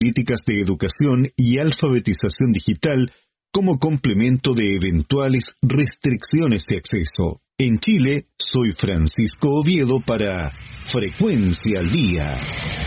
políticas de educación y alfabetización digital como complemento de eventuales restricciones de acceso. En Chile, soy Francisco Oviedo para Frecuencia al Día.